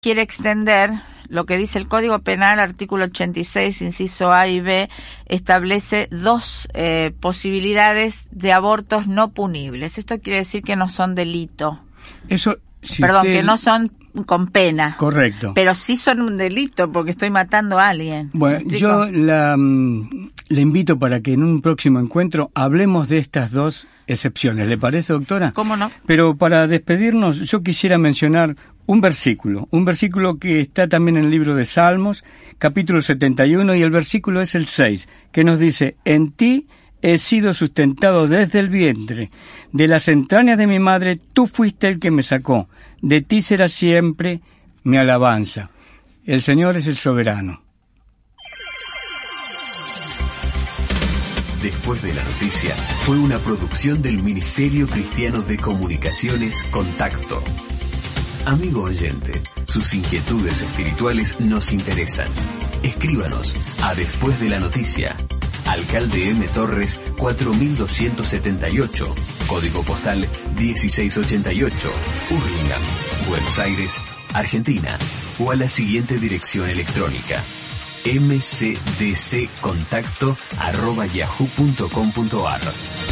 quiere extender lo que dice el Código Penal, artículo 86, inciso A y B, establece dos posibilidades de abortos no punibles. Esto quiere decir que no son delito. Eso, si Perdón, usted... que no son con pena. Correcto. Pero sí son un delito porque estoy matando a alguien. Bueno, yo le invito para que en un próximo encuentro hablemos de estas dos excepciones. ¿Le parece, doctora? ¿Cómo no? Pero para despedirnos, yo quisiera mencionar un versículo que está también en el libro de Salmos, capítulo 71, y el versículo es el 6, que nos dice: en ti he sido sustentado desde el vientre, de las entrañas de mi madre tú fuiste el que me sacó, de ti será siempre mi alabanza. El Señor es el soberano. Después de la noticia, fue una producción del Ministerio Cristiano de Comunicaciones Contacto. Amigo oyente, sus inquietudes espirituales nos interesan. Escríbanos a Después de la Noticia, Alcalde M. Torres 4278, Código Postal 1688, Hurlingham, Buenos Aires, Argentina, o a la siguiente dirección electrónica: mcdccontacto@yahoo.com.ar.